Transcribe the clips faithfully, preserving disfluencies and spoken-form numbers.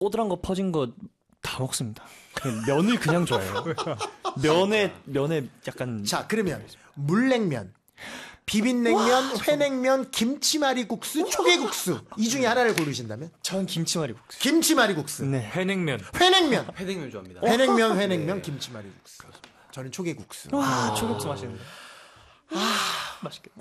오드란 거 퍼진 거 다 먹습니다. 면을 그냥 좋아해요. 면에 면에 약간 자 그러면 물냉면, 비빔냉면, 회냉면, 김치말이국수, 초계국수 이 중에 하나를 고르신다면? 전 김치말이국수. 김치말이국수. 네. 회냉면. 회냉면. 회냉면 좋아합니다. 회냉면, 회냉면, 네. 김치말이국수. 저는 초계국수. 와, 초계국수 맛있는데. 아, 맛있겠다.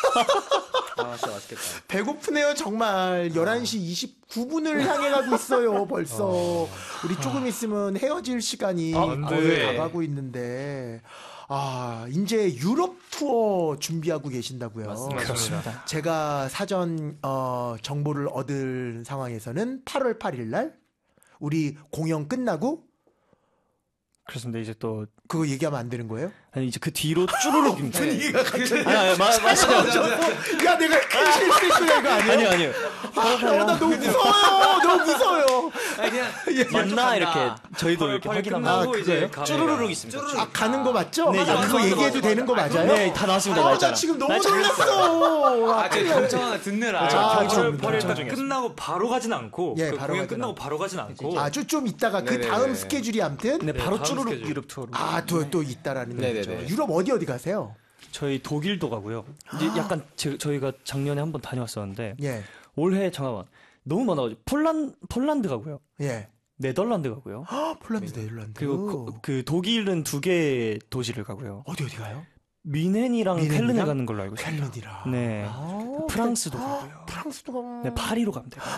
아, 진짜 맛있겠다. 배고프네요, 정말. 열한 시 이십구 분을 향해 가고 있어요, 벌써. 어... 우리 조금 있으면 헤어질 시간이 아, 거의 다가고 있는데. 아, 이제 유럽 투어 준비하고 계신다고요. 맞습니다. 그렇습니다. 제가 사전 어, 정보를 얻은 상황에서는 팔월 팔일 날 우리 공연 끝나고 그렇습니다. 이제 또 그거 얘기하면 안 되는 거예요? 아니 이제 그 뒤로 쭈루룩입니다. 분위기가 갑자기 아니, 아니, 맞아요. 야, 내가 큰 실수했어 이거 아니에요? 아니요, 아니요. 아, 나 너무 무서워요. 너무 무서워요. 아니, 그냥 맞나 이렇게 저희도 이렇게 확인하면 아, 끝나고 이제 그거예요? 쭈루룩 있습니다. 아, 가는 거 맞죠? 네, 아, 그거 맞아, 얘기해도 맞아, 되는 거 맞아. 맞아요? 네, 다 나왔습니다. 아, 나 날짜랑. 지금 너무 날짜 놀랐어. 아, 그 경청 하나 듣느라. 아, 팔월 감사합니다. 팔일 딱 중에 끝나고 바로 가진 않고 예, 그 바로 공연 가진 끝나고 않고. 바로 가진 않고 아주 좀 있다가 그 네네네. 다음 스케줄이 아무튼 네, 바로 다음 쭈루룩 스케줄. 유럽 투어로. 아, 또, 또 있다라는 네네네. 얘기죠. 유럽 어디 어디 가세요? 저희 독일도 가고요. 이제 약간 제, 저희가 작년에 한번 다녀왔었는데 예. 올해 잠깐만 너무 많아가지고 폴란 폴란드 가고요. 예. 네덜란드 가고요. 헉, 폴란드, 네덜란드. 그리고 그, 그 독일은 두 개 도시를 가고요. 어디 어디 가요? 미넨이랑 미넨이랑? 켈른에 가는 걸로 알고 있습니다. 켈른이라. 네. 아, 프랑스도 가고요. 프랑스도 가. 네, 파리로 가면 돼요.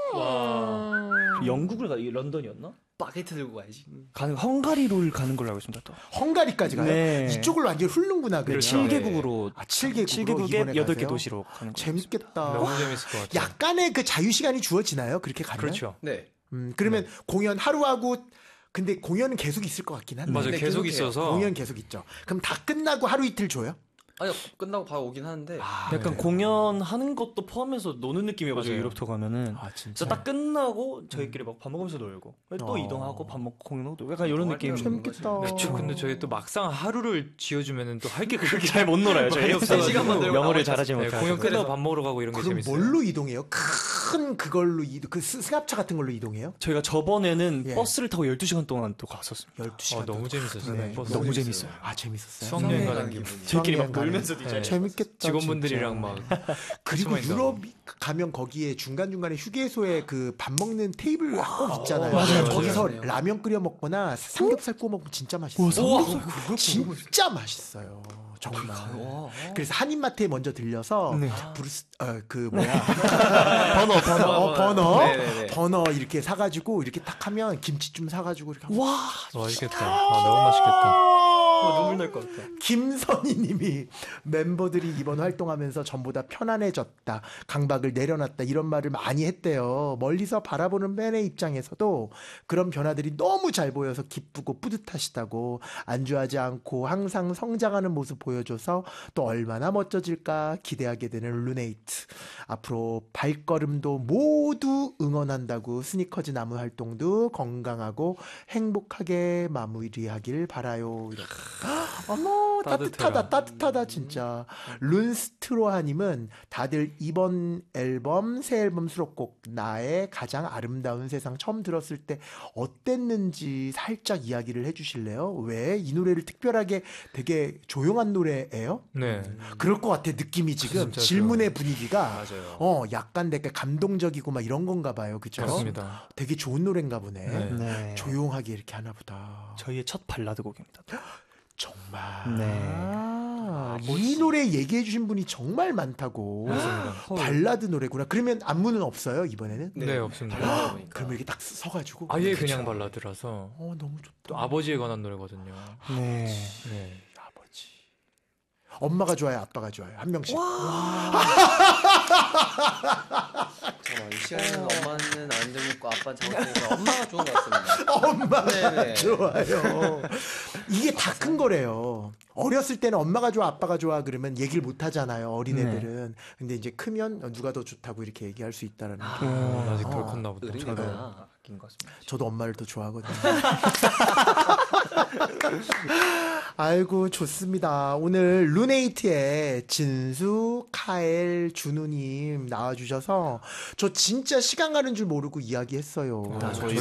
와. 영국을 가, 이 런던이었나? 바게트 들고 가야지. 가는 헝가리로 가는 걸로 알고 있습니다. 또. 헝가리까지 가요? 네. 이쪽을 완전 훑는구나. 그러면. 칠 개국으로 아, 칠 개국으로 칠 개국에 이번에 여덟 개 가세요? 도시로 가는 거예요. 재밌겠다. 너무 재밌을 것 같아요. 약간의 그 자유 시간이 주어지나요? 그렇게 가면? 그렇죠. 네. 음, 그러면 공연 하루하고 근데 공연은 계속 있을 것 같긴 한데. 맞아요. 네, 계속 계속해요. 있어서 공연 계속 있죠. 그럼 다 끝나고 하루 이틀 줘요? 아니, 끝나고 바로 오긴 하는데. 아, 약간 공연하는 것도 포함해서 노는 느낌이어가지고 맞아요. 유럽 투어 가면은 아, 진짜. 그래서 딱 끝나고 저희끼리 막 밥 먹으면서 놀고 또 어. 이동하고 밥 먹고 공연하고 약간 이런 느낌. 재밌겠다. 그쵸. 근데 저희 또 막상 하루를 지어주면은 또 할 게 그렇게 잘 못 놀아요. 저희 많이 없어가지고. 시간만 놀고 영어를 나머지 잘하지 네, 못하고. 공연 끝나고 밥 먹으러 가고 이런 게 그럼 재밌어요. 뭘로 이동해요? 큰 그걸로 이동, 그 스- 승합차 같은 걸로 이동해요? 저희가 저번에는 예. 버스를 타고 열두 시간 동안 또 갔었습니다. 열두 시간. 어, 너무 재밌었어요. 네. 버스. 너무 재밌어요. 아, 재밌었어요. 수학여행 가는 가는 기분. 기분. 저희끼리 막 수학여행 가는 놀면서 네. 디자인. 재밌겠다. 직원분들이랑 진짜. 막 그리고 같이 많이 유럽 가면 거기에 중간중간에 휴게소에 그 밥 먹는 테이블 꼭 있잖아요. 맞아요, 거기서 맞아요. 라면 끓여 먹거나 삼겹살 구워 먹으면 진짜 맛있어요. 진짜 맛있어요. 정말. 그래서 한인마트에 먼저 들려서 네. 브루스 어, 그 뭐야 번호 번호. 어, 버너 네네네. 버너 이렇게 사가지고 이렇게 딱 하면 김치 좀 사가지고 이렇게 하면 와 맛있겠다. 아, 너무 맛있겠다. 어, 눈물 날 것 같아. 김선희님이 멤버들이 이번 활동하면서 전보다 편안해졌다, 강박을 내려놨다 이런 말을 많이 했대요. 멀리서 바라보는 팬의 입장에서도 그런 변화들이 너무 잘 보여서 기쁘고 뿌듯하시다고. 안주하지 않고 항상 성장하는 모습 보여줘서 또 얼마나 멋져질까 기대하게 되는 루네이트. 앞으로 발걸음도 모두 응원한다고. 스니커즈 나무 활동도 건강하고 행복하게 마무리하길 바라요. 이렇게. 어머 따뜻하다 따뜻해라. 따뜻하다 진짜. 룬스트로하님은 다들 이번 앨범 새 앨범 수록곡 나의 가장 아름다운 세상 처음 들었을 때 어땠는지 살짝 이야기를 해주실래요? 왜 이 노래를 특별하게 되게 조용한 노래예요? 네. 그럴 것 같아. 느낌이 지금 진짜 질문의 분위기가 맞아요. 어 약간 되게 감동적이고 막 이런 건가 봐요. 그죠? 그렇습니다. 되게 좋은 노래인가 보네. 네. 네. 조용하게 이렇게 하나 보다. 저희의 첫 발라드 곡입니다. 정말. 네. 아, 이 노래 얘기해 주신 분이 정말 많다고. 발라드 노래구나. 그러면 안무는 없어요, 이번에는? 네, 없습니다. 발라드 보니까. 그러면 이렇게 딱 서가지고. 아예 그쵸? 그냥 발라드라서 어, 너무 좋다. 또 아버지에 관한 노래거든요. 네. 네. 아버지. 엄마가 좋아요, 아빠가 좋아요. 한 명씩. 어, 이 시간에는 엄마는 안 되고 아빠는 잘못되니까 엄마가 좋은 것 같습니다. 엄마가 네네. 좋아요. 이게 다 큰 거래요. 어렸을 때는 엄마가 좋아 아빠가 좋아 그러면 얘기를 못 하잖아요. 네. 어린애들은. 근데 이제 크면 누가 더 좋다고 이렇게 얘기할 수 있다라는 게. 어, 아직 덜 컸나 보다. 어린애구나. 바뀐 것 같습니다. 저도 엄마를 더 좋아하거든요. 아이고 좋습니다. 오늘 루네이트의 진수, 카엘, 준우님 나와주셔서 저 진짜 시간 가는 줄 모르고 이야기했어요. 아, 저희